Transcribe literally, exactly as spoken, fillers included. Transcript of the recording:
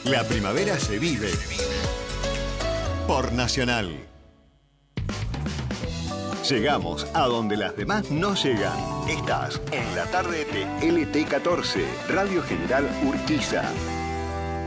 La primavera se vive. Por Nacional. Llegamos a donde las demás no llegan. Estás en la tarde de L T catorce, Radio General Urquiza.